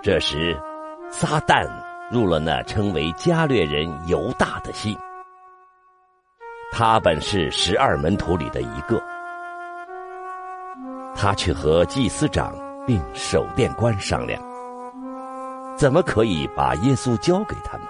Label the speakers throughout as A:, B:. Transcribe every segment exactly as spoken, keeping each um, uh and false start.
A: 这时，撒旦入了那称为加略人犹大的心。他本是十二门徒里的一个，他去和祭司长并守殿官商量，怎么可以把耶稣交给他们。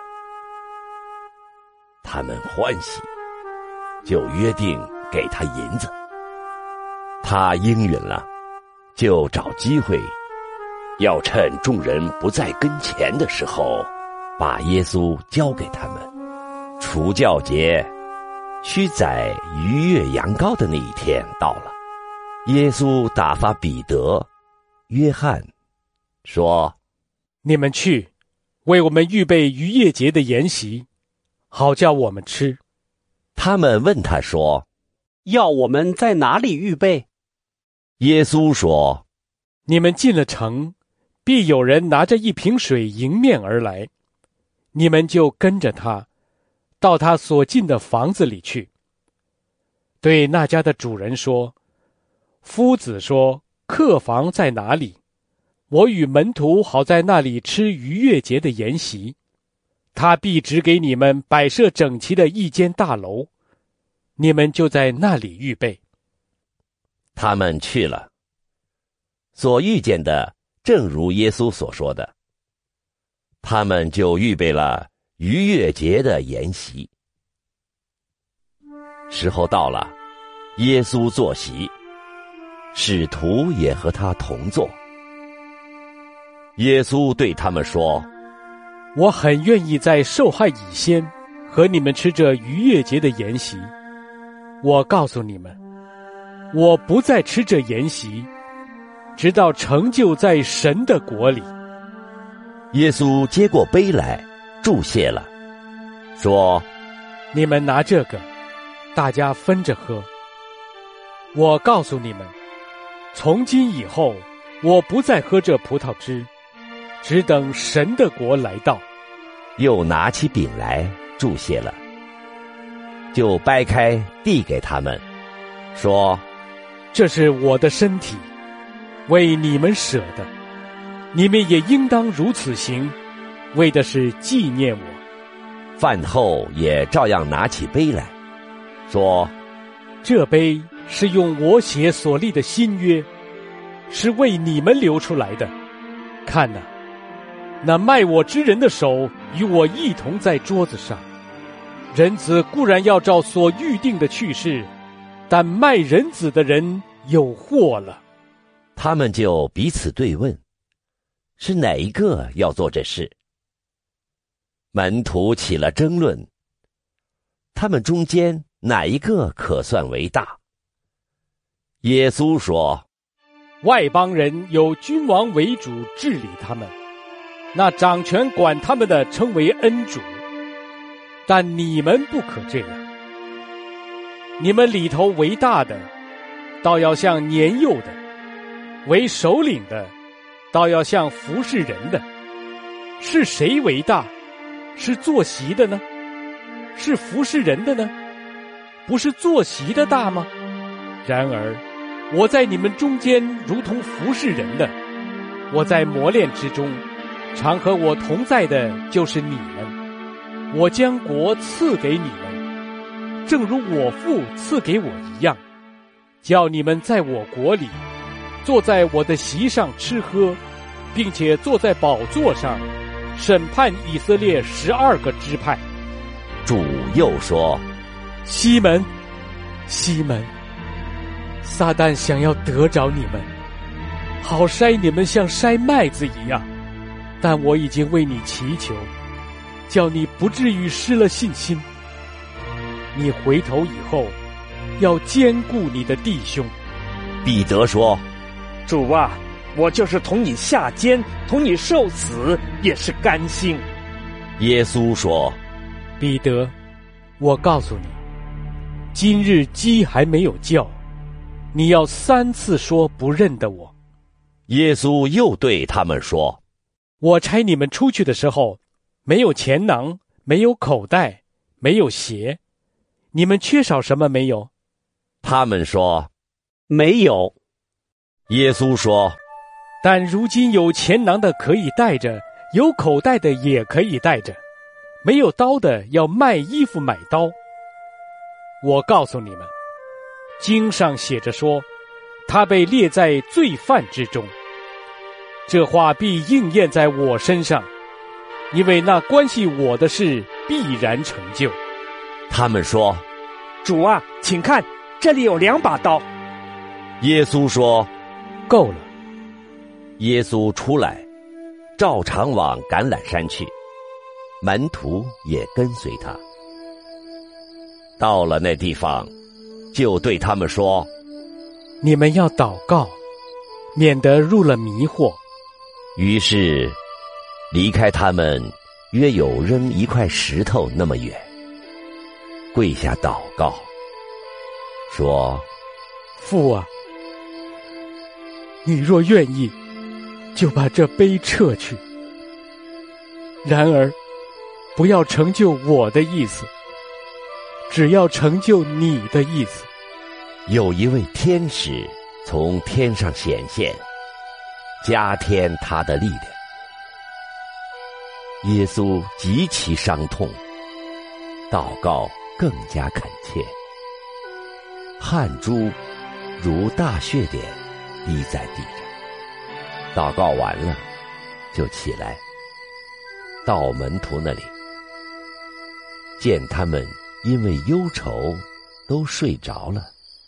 A: 他们欢喜，就约定给他银子。他应允了，就找机会，要趁众人不在跟前的时候，把耶稣交给他们。除酵节须宰逾越羊羔的那一天到了，耶稣打发彼得、约翰，说：
B: 你们去，为我们预备逾越节的筵席，好叫我们吃。
A: 他们问他说：
C: 要我们在哪里预备？
A: 耶稣说：
B: 你们进了城，必有人拿着一瓶水迎面而来，你们就跟着他，到他所进的房子里去。对那家的主人说：夫子说，客房在哪里？我与门徒好在那里吃逾越节的筵席。他必指给你们摆设整齐的一间大楼，你们就在那里预备。
A: 他们去了，所遇见的正如耶稣所说的，他们就预备了逾越节的筵席。时候到了，耶稣坐席，使徒也和他同坐。耶稣对他们说：
B: 我很愿意在受害以先和你们吃这逾越节的筵席。我告诉你们，我不再吃这筵席，直到成就在神的国里。
A: 耶稣接过杯来，祝谢了，说：
B: 你们拿这个，大家分着喝。我告诉你们，从今以后，我不再喝这葡萄汁，只等神的国来到。
A: 又拿起饼来，祝谢了，就掰开递给他们，说：
B: 这是我的身体，为你们舍的，你们也应当如此行，为的是纪念我。
A: 饭后也照样拿起杯来，说：
B: 这杯是用我血所立的新约，是为你们流出来的。看哪，那卖我之人的手与我一同在桌子上。人子固然要照所预定的去世，但卖人子的人有祸了。
A: 他们就彼此对问，是哪一个要做这事？门徒起了争论，他们中间哪一个可算为大？耶稣说：
B: 外邦人有君王为主治理他们，那掌权管他们的称为恩主，但你们不可这样。你们里头为大的，倒要像年幼的；为首领的，倒要像服侍人的。是谁为大？是坐席的呢？是服侍人的呢？不是坐席的大吗？然而我在你们中间如同服侍人的，我在磨练之中，常和我同在的就是你们。我将国赐给你们，正如我父赐给我一样，叫你们在我国里，坐在我的席上吃喝，并且坐在宝座上，审判以色列十二个支派。
A: 主又说：
B: 西门，西门，撒旦想要得着你们，好筛你们像筛麦子一样，但我已经为你祈求，叫你不至于失了信心。你回头以后，要兼顾你的弟兄。
A: 彼得说：
D: 主啊，我就是同你下监，同你受死，也是甘心。
A: 耶稣说：
B: 彼得，我告诉你，今日鸡还没有叫，你要三次说不认得我。
A: 耶稣又对他们说：
B: 我差你们出去的时候，没有钱囊，没有口袋，没有鞋，你们缺少什么没有？
A: 他们说：
C: 没有。
A: 耶稣说：
B: 但如今有钱囊的可以带着，有口袋的也可以带着，没有刀的要卖衣服买刀。我告诉你们，经上写着说，他被列在罪犯之中。这话必应验在我身上，因为那关系我的事必然成就。
A: 他们说：
D: 主啊，请看，这里有两把刀。
A: 耶稣说：
B: 够了。
A: 耶稣出来，照常往橄榄山去，门徒也跟随他。到了那地方，就对他们说：
B: 你们要祷告，免得入了迷惑。
A: 于是离开他们约有扔一块石头那么远，跪下祷告，说：
B: 父啊，你若愿意，就把这杯撤去。然而不要成就我的意思，只要成就你的意思。
A: 有一位天使从天上显现，加添他的力量。耶稣极其伤痛，祷告更加恳切，汗珠如大血点滴在地上。祷告完了，就起来，到门徒那里，见他们因为忧愁都睡着了，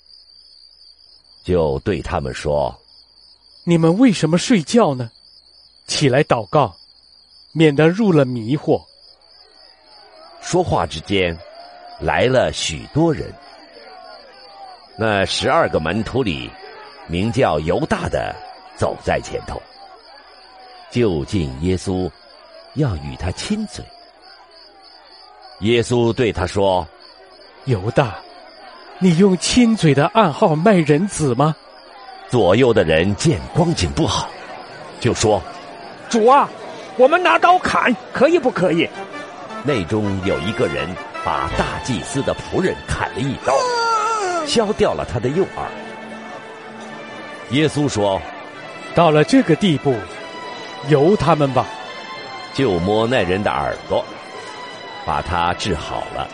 A: 就对他们说：
B: 你们为什么睡觉呢？起来祷告，免得入了迷惑。
A: 说话之间，来了许多人。那十二个门徒里，名叫犹大的走在前头，就近耶稣，要与他亲嘴。耶稣对他说：
B: 犹大，你用亲嘴的暗号卖人子吗？
A: 左右的人见光景不好，就说：
D: 主啊，我们拿刀砍，可以不可以？
A: 内中有一个人把大祭司的仆人砍了一刀，削掉了他的右耳。耶稣说：
B: 到了这个地步，由他们吧。
A: 就摸那人的耳朵，把他治好了。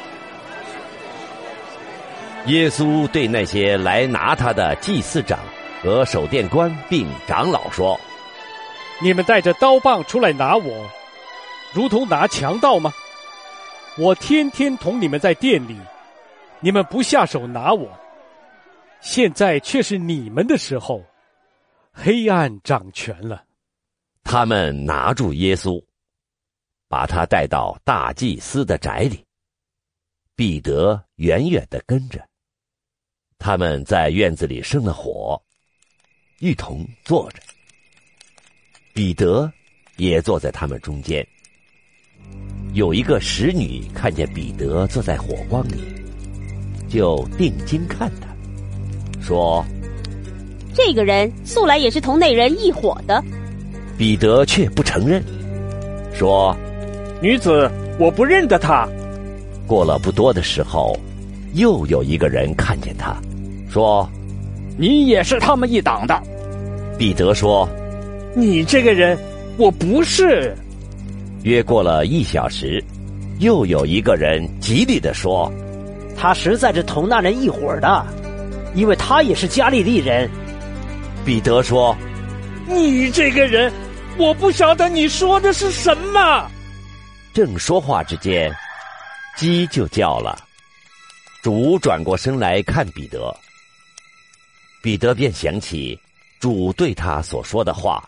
A: 耶稣对那些来拿他的祭司长和守殿官并长老说：
B: 你们带着刀棒出来拿我，如同拿强盗吗？我天天同你们在店里，你们不下手拿我，现在却是你们的时候，黑暗掌权了。
A: 他们拿住耶稣，把他带到大祭司的宅里，彼得远远地跟着。他们在院子里生了火，一同坐着。彼得也坐在他们中间。有一个使女看见彼得坐在火光里，就定睛看他，说：
E: 这个人素来也是同那人一伙的。
A: 彼得却不承认，说：
D: 女子，我不认得他。
A: 过了不多的时候，又有一个人看见他，说：
F: 你也是他们一党的。
A: 彼得说：
D: 你这个人，我不是。
A: 约过了一小时，又有一个人极力地说：
C: 他实在是同那人一伙的，因为他也是加利利人。
A: 彼得说：
D: 你这个人，我不晓得你说的是什么。
A: 正说话之间，鸡就叫了。主转过身来看彼得，彼得便想起主对他所说的话：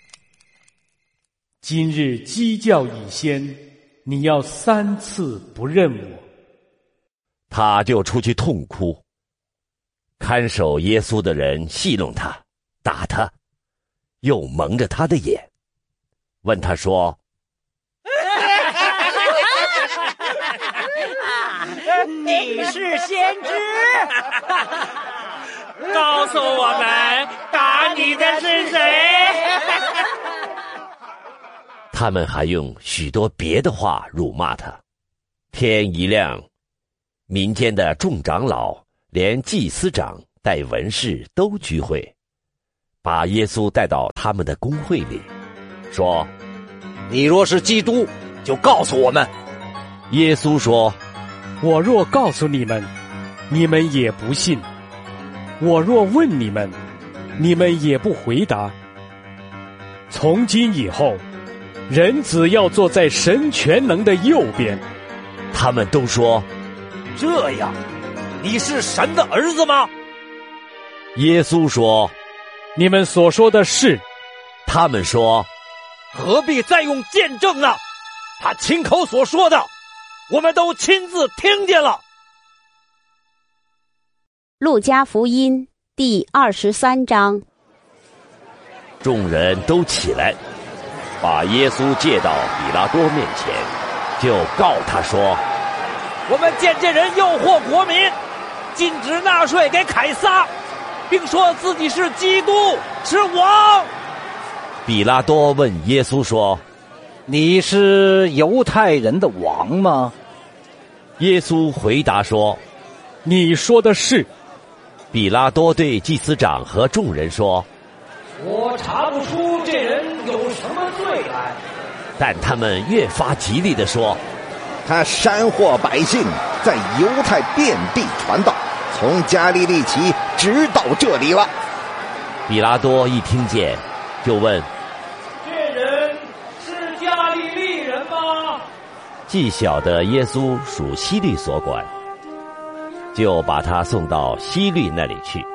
B: 今日鸡叫以先，你要三次不认我。
A: 他就出去痛哭。看守耶稣的人戏弄他，打他，又蒙着他的眼，问他说：
C: 你是先知？
D: 告诉我们，打你的是谁？
A: 他们还用许多别的话辱骂他。天一亮，民间的众长老连祭司长带文士都聚会， 把耶稣带到他们的公会里，说：
G: 你若是基督，就告诉我们。
A: 耶稣说：
B: 我若告诉你们，你们也不信；我若问你们，你们也不回答。从今以后，人子要坐在神全能的右边。
A: 他们都说：
G: 这样，你是神的儿子吗？
A: 耶稣说：
B: 你们所说的是。
A: 他们说：
G: 何必再用见证呢？他亲口所说的，我们都亲自听见了。
E: 路加福音第二十三章。
A: 众人都起来，把耶稣借到比拉多面前，就告他说：
G: 我们见这人诱惑国民，禁止纳税给凯撒，并说自己是基督，是王。
A: 比拉多问耶稣说：
F: 你是犹太人的王吗？
A: 耶稣回答说：
B: 你说的是。
A: 比拉多对祭司长和众人说：
H: 我查不出这人有什么罪来。
A: 但他们越发极力地说：
I: 他煽惑百姓，在犹太遍地传道，从加利利起直到这里了。
A: 比拉多一听见，就问：
H: 这人是加利利人吗？
A: 既晓得耶稣属希律所管，就把他送到希律那里去。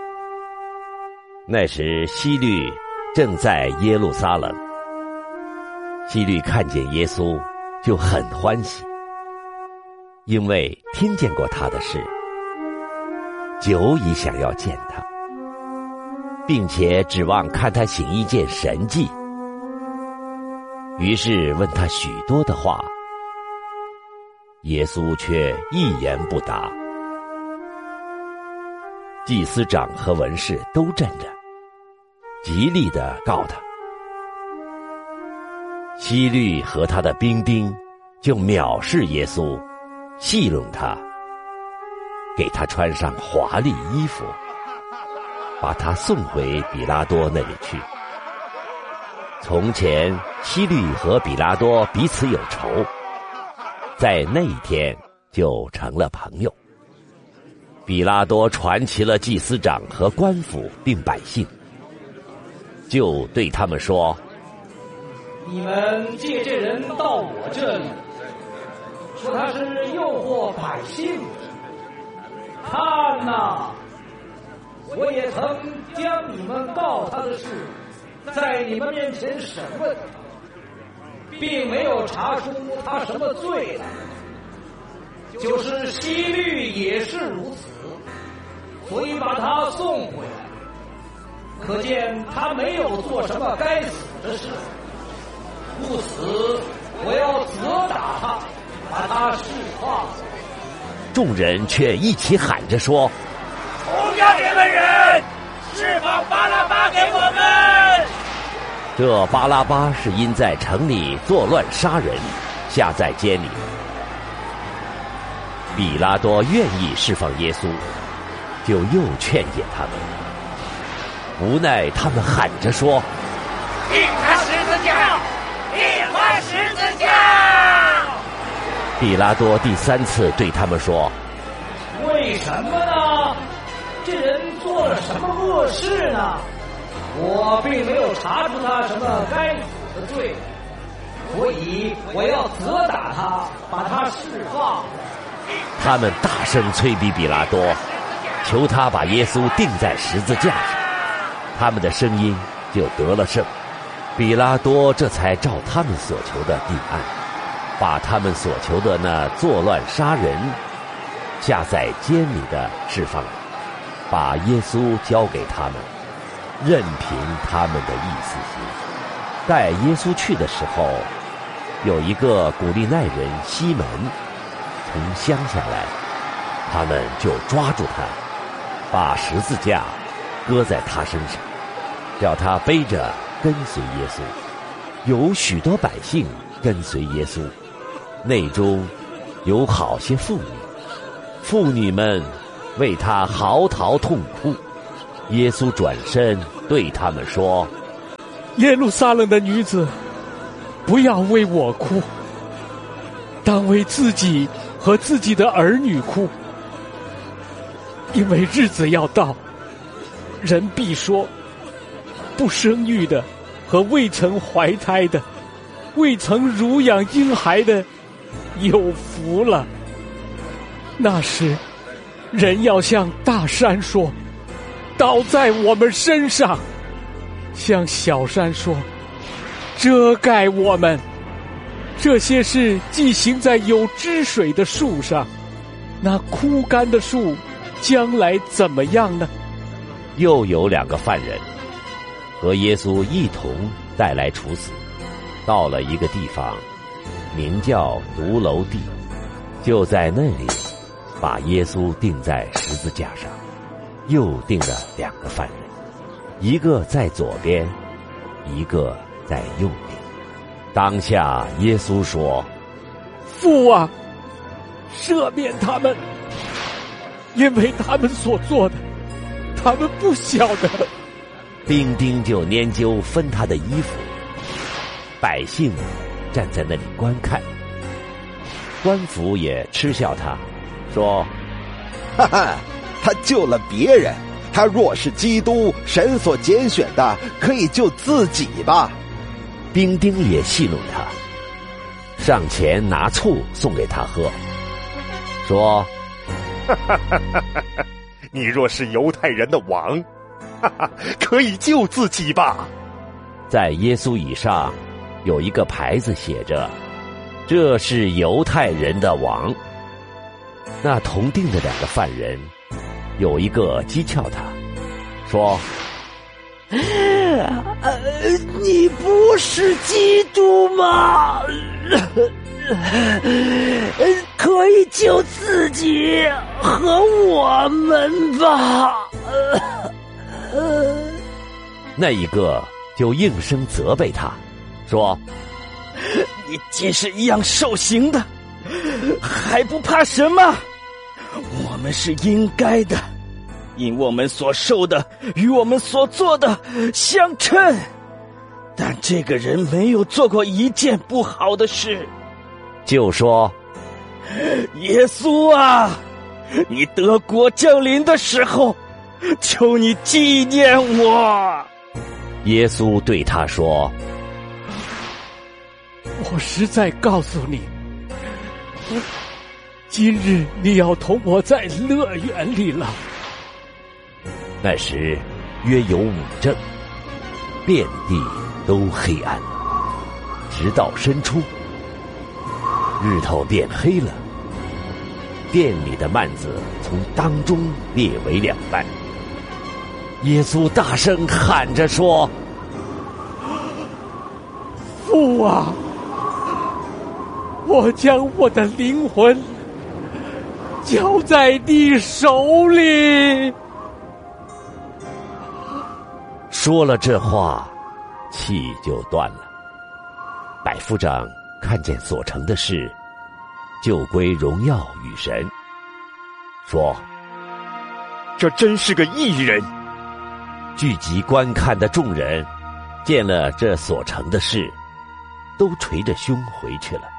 A: 那时希律正在耶路撒冷，希律看见耶稣就很欢喜，因为听见过他的事，久已想要见他，并且指望看他行一件神迹，于是问他许多的话，耶稣却一言不答。祭司长和文士都站着，极力地告他。希律和他的兵丁就藐视耶稣，戏弄他，给他穿上华丽衣服，把他送回比拉多那里去。从前希律和比拉多彼此有仇，在那一天就成了朋友。比拉多传齐了祭司长和官府并百姓，就对他们说：
H: 你们借这人到我这里，说他是诱惑百姓。看哪，我也曾将你们告他的事在你们面前审问，并没有查出他什么罪来。就是希律也是如此，所以把他送回来。可见他没有做什么该死的事，故此我要责打他，把他释放。
A: 众人却一起喊着说：
G: 同样你们人，释放巴拉巴给我们。
A: 这巴拉巴是因在城里作乱杀人，下在监里。比拉多愿意释放耶稣，就又劝解他们，无奈他们喊着说：
G: 钉他十字架，钉他十字架。
A: 比拉多第三次对他们说：
H: 为什么呢？这人做了什么恶事呢？我并没有查出他什么该死的罪，所以我要责打他，把他释放。
A: 他们大声催逼比拉多，求他把耶稣钉在十字架上，他们的声音就得了胜。比拉多这才照他们所求的定案，把他们所求的那作乱杀人下在监里的释放了，把耶稣交给他们，任凭他们的意思行。带耶稣去的时候，有一个古利奈人西门从乡下来，他们就抓住他，把十字架搁在他身上，叫他背着跟随耶稣。有许多百姓跟随耶稣，内中有好些妇女，妇女们为他嚎啕痛哭。耶稣转身对他们说：
B: 耶路撒冷的女子，不要为我哭，当为自己和自己的儿女哭，因为日子要到，人必说，不生育的和未曾怀胎的，未曾乳养婴孩的，有福了。那时，人要向大山说，倒在我们身上，向小山说，遮盖我们。这些事既行在有汁水的树上，那枯干的树将来怎么样呢？
A: 又有两个犯人和耶稣一同带来处死，到了一个地方，名叫独楼地，就在那里把耶稣钉在十字架上，又钉了两个犯人，一个在左边，一个在右边。当下耶稣说：
B: 父啊，赦免他们，因为他们所做的，他们不晓得。
A: 兵丁就拈阄分他的衣服，百姓站在那里观看。官府也嗤笑他，说：
I: 哈哈，他救了别人，他若是基督，神所拣选的，可以救自己吧。
A: 兵丁也戏弄他，上前拿醋送给他喝，说：
J: 哈哈哈哈哈，你若是犹太人的王，哈哈，可以救自己吧。
A: 在耶稣以上有一个牌子写着：这是犹太人的王。那同定的两个犯人，有一个讥诮他，说：
C: 呃，你不是基督吗？可以救自己和我们吧。
A: 那一个就应声责备他，说：
D: 你既是一样受刑的，还不怕什么？我们是应该的，因我们所受的与我们所做的相称。但这个人没有做过一件不好的事。
A: 就说：
D: 耶稣啊，你得国降临的时候，求你纪念我。
A: 耶稣对他说：
B: 我实在告诉你，今日你要同我在乐园里了。
A: 那时约有五正，遍地都黑暗，直到申初，日头变黑了，殿里的幔子从当中裂为两半。耶稣大声喊着说：
B: 父啊，我将我的灵魂交在你手里。
A: 说了这话，气就断了。百夫长看见所成的事，就归荣耀与神，说：
J: 这真是个义人。
A: 聚集观看的众人见了这所成的事，都捶着胸回去了。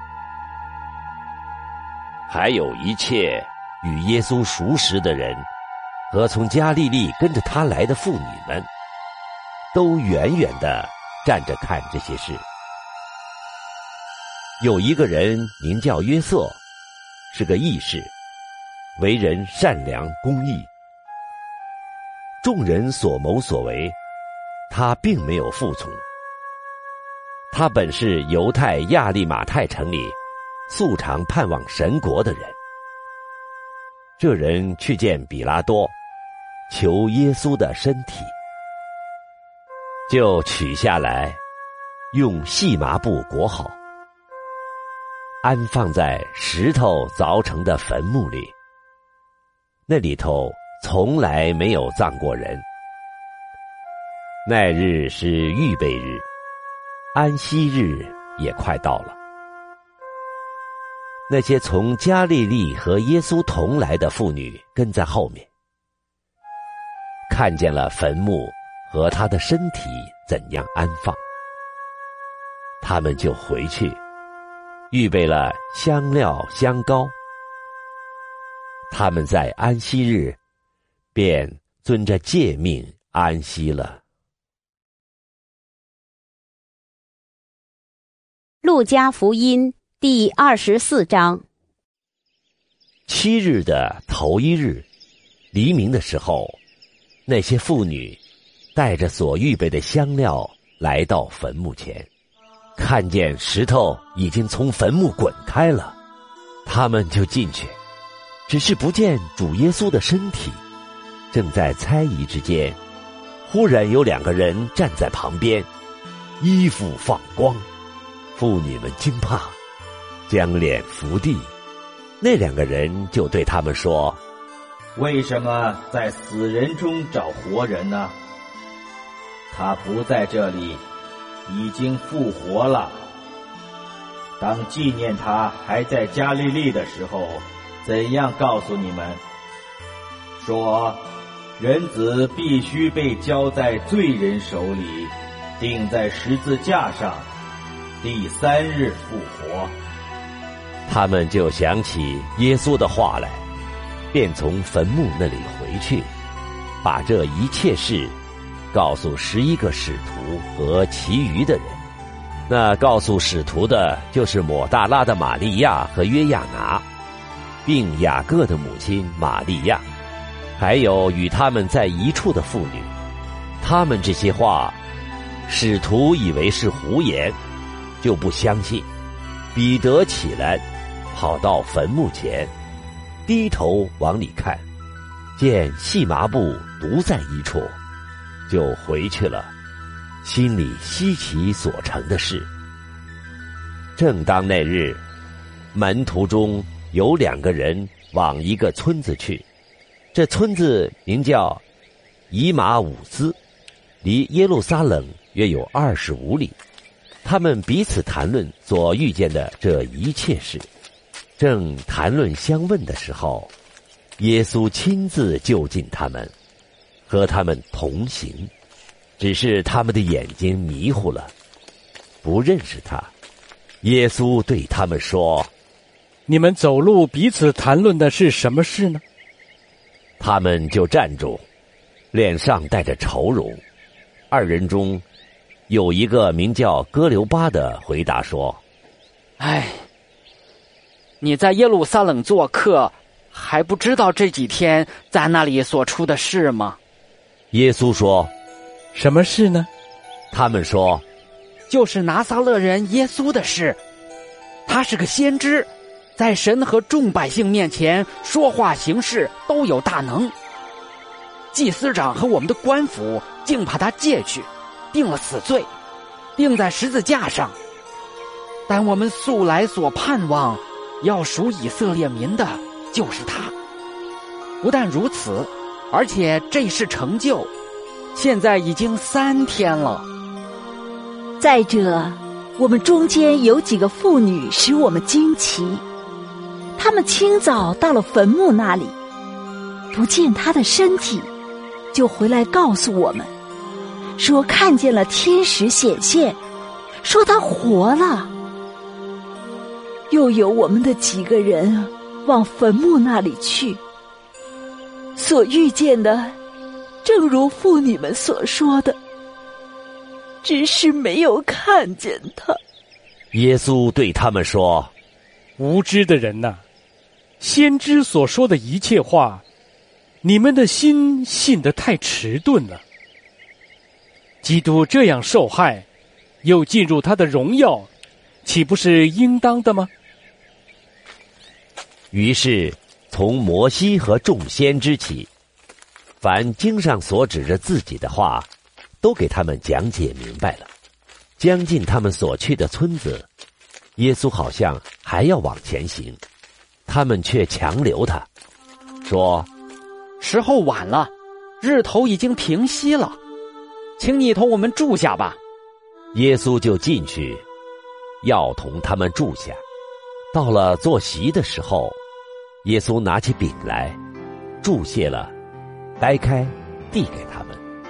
A: 还有一切与耶稣熟识的人和从加利利跟着他来的妇女们，都远远地站着看这些事。有一个人名叫约瑟，是个义士，为人善良公义。众人所谋所为，他并没有服从。他本是犹太亚利马太城里素常盼望神国的人。这人去见比拉多，求耶稣的身体，就取下来，用细麻布裹好，安放在石头凿成的坟墓里。那里头从来没有葬过人。那日是预备日，安息日也快到了。那些从加利利和耶稣同来的妇女跟在后面，看见了坟墓和他的身体怎样安放。他们就回去，预备了香料香膏。他们在安息日便遵着诫命安息了。
E: 路加福音第二十四章。
A: 七日的头一日，黎明的时候，那些妇女带着所预备的香料来到坟墓前，看见石头已经从坟墓滚开了，他们就进去，只是不见主耶稣的身体。正在猜疑之间，忽然有两个人站在旁边，衣服放光。妇女们惊怕，将脸伏地。那两个人就对他们说：
K: 为什么在死人中找活人呢？他不在这里，已经复活了。当纪念他还在加利利的时候，怎样告诉你们，说人子必须被交在罪人手里，钉在十字架上，第三日复活。
A: 他们就想起耶稣的话来，便从坟墓那里回去，把这一切事告诉十一个使徒和其余的人。那告诉使徒的就是抹大拉的玛利亚和约亚拿，并雅各的母亲玛利亚，还有与他们在一处的妇女。他们这些话，使徒以为是胡言，就不相信。彼得起来，跑到坟墓前，低头往里看，见细麻布独在一处，就回去了，心里稀奇所成的事。正当那日，门徒中有两个人往一个村子去，这村子名叫以马忤斯，离耶路撒冷约有二十五里。他们彼此谈论所遇见的这一切事，正谈论相问的时候，耶稣亲自就近他们，和他们同行，只是他们的眼睛迷糊了，不认识他。耶稣对他们说：
B: 你们走路彼此谈论的是什么事呢？
A: 他们就站住，脸上带着愁容。二人中有一个名叫哥留巴的回答说：
L: 哎，你在耶路撒冷做客，还不知道这几天在那里所出的事吗？
A: 耶稣说：
B: 什么事呢？
A: 他们说：
L: 就是拿撒勒人耶稣的事。他是个先知，在神和众百姓面前说话行事都有大能。祭司长和我们的官府竟把他借去，定了死罪，钉在十字架上。但我们素来所盼望要属以色列民的就是他。不但如此，而且这事成就，现在已经三天了。
M: 再者，我们中间有几个妇女使我们惊奇，她们清早到了坟墓那里，不见他的身体，就回来告诉我们，说看见了天使显现，说他活了。又有我们的几个人往坟墓那里去，所遇见的正如妇女们所说的，只是没有看见他。
A: 耶稣对他们说：
B: 无知的人呐，先知所说的一切话，你们的心信得太迟钝了。基督这样受害，又进入他的荣耀，岂不是应当的吗？
A: 于是从摩西和众先知起，凡经上所指着自己的话，都给他们讲解明白了。将近他们所去的村子，耶稣好像还要往前行，他们却强留他，说：
L: 时候晚了，日头已经平息了，请你同我们住下吧。
A: 耶稣就进去，要同他们住下。到了坐席的时候，耶稣拿起饼来，祝谢了，掰开，递给他们。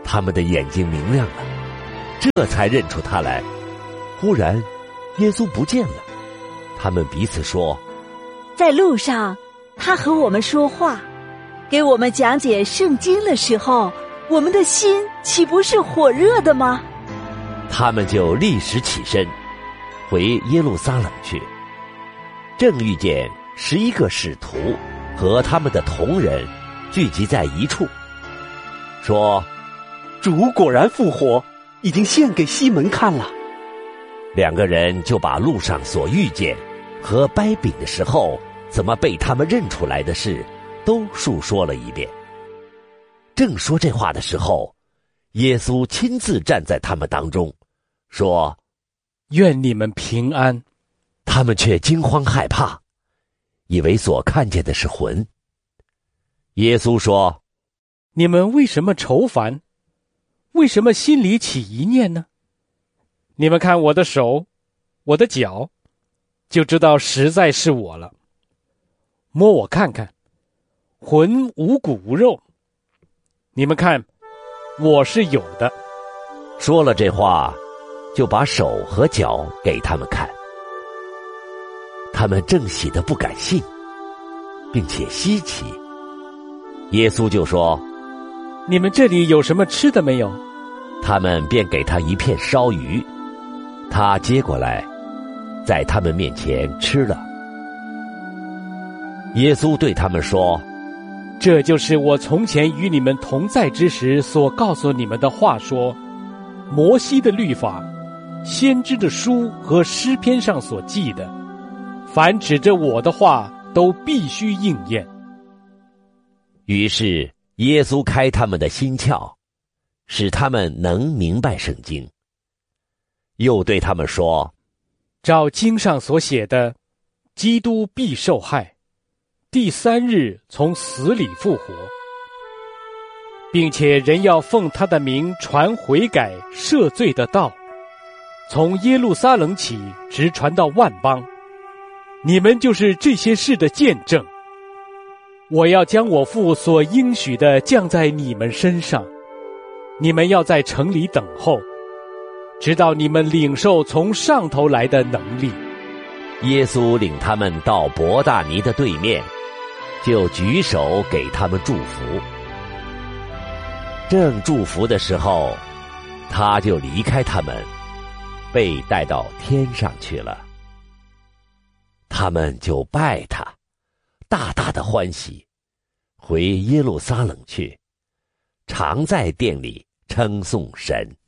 A: 他们的眼睛明亮了，这才认出他来。忽然耶稣不见了，他们彼此说，
M: 在路上他和我们说话，给我们讲解圣经的时候，我们的心岂不是火热的吗？
A: 他们就立时起身回耶路撒冷去，正遇见十一个使徒和他们的同人聚集在一处，说，
N: 主果然复活，已经献给西门看了。
A: 两个人就把路上所遇见和掰饼的时候怎么被他们认出来的事都述说了一遍。正说这话的时候，耶稣亲自站在他们当中，说，
B: 愿你们平安。
A: 他们却惊慌害怕，以为所看见的是魂。耶稣说，
B: 你们为什么愁烦？为什么心里起疑念呢？你们看我的手，我的脚，就知道实在是我了。摸我看看，魂无骨无肉。你们看，我是有的。
A: 说了这话，就把手和脚给他们看。他们正喜得不敢信，并且稀奇。耶稣就说，
B: 你们这里有什么吃的没有？
A: 他们便给他一片烧鱼，他接过来，在他们面前吃了。耶稣对他们说，
B: 这就是我从前与你们同在之时所告诉你们的话，说，摩西的律法、先知的书和诗篇上所记的，凡指着我的话都必须应验。
A: 于是耶稣开他们的心窍，使他们能明白圣经。又对他们说，
B: 照经上所写的，基督必受害，第三日从死里复活，并且人要奉他的名传悔改赦罪的道，从耶路撒冷起，直传到万邦。你们就是这些事的见证。我要将我父所应许的降在你们身上，你们要在城里等候，直到你们领受从上头来的能力。
A: 耶稣领他们到伯大尼的对面，就举手给他们祝福。正祝福的时候，他就离开他们，被带到天上去了。他们就拜他，大大的欢喜，回耶路撒冷去，常在殿里称颂神。